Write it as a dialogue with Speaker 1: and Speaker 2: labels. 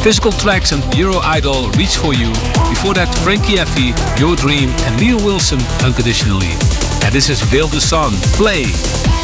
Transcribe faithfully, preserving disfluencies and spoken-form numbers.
Speaker 1: Physical Tracks and Euro Idol, Reach For You. Before that, Frankie Effie, Your Dream and Neil Wilson, Unconditionally. And this is Veil the Sun, Play.